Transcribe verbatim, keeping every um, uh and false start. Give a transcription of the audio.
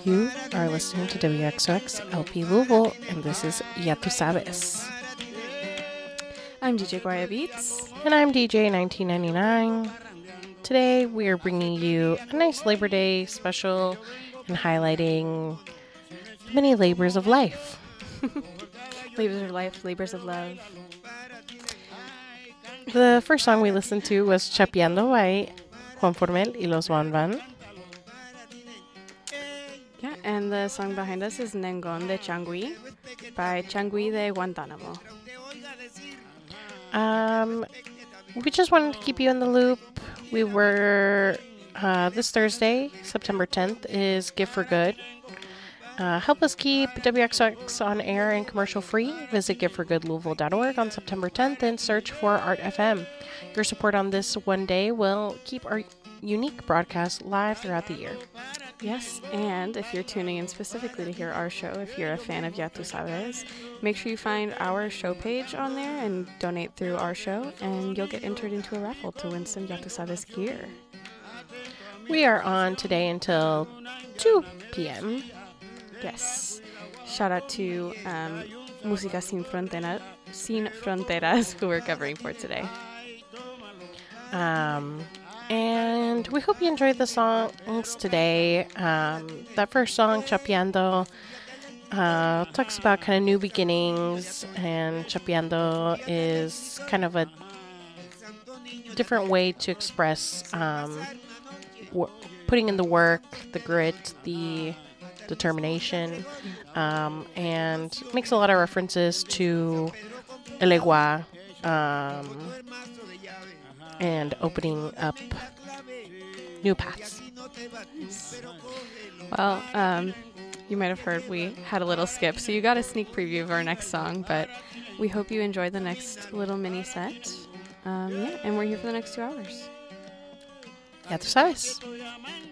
You are listening to W X O X L P Louisville, and this is Ya Tu Sabes. I'm D J Guaya Beats. And I'm D J nineteen ninety-nine. Today we are bringing you a nice Labor Day special and highlighting many labors of life. Labors of life, labors of love. The first song we listened to was Chapeando by Juan Formel y Los Van Van. Yeah, and the song behind us is Nengon de Changui by Changui de Guantánamo. Um, we just wanted to keep you in the loop. We were, uh, this Thursday, September tenth, is Gift for Good. Uh, help us keep W X O X on air and commercial free. Visit gift for good louisville dot org on September tenth and search for Art F M. Your support on this one day will keep our unique broadcast live throughout the year. Yes, and if you're tuning in specifically to hear our show, if you're a fan of Ya Tu Sabes, make sure you find our show page on there and donate through our show, and you'll get entered into a raffle to win some Ya Tu Sabes gear. We are on today until two p.m. Yes. Shout out to um, Música Sin, Frontera, Sin Fronteras, who we're covering for today. Um, and we hope you enjoyed the songs today. Um, that first song, Chapeando, uh, talks about kind of new beginnings, and Chapeando is kind of a different way to express um, w- putting in the work, the grit, the determination, um, and makes a lot of references to Elegua, um, and opening up new paths. Nice. Well, um, you might have heard we had a little skip, so you got a sneak preview of our next song, but we hope you enjoy the next little mini set. Um, yeah, and we're here for the next two hours. Ya tu sabes.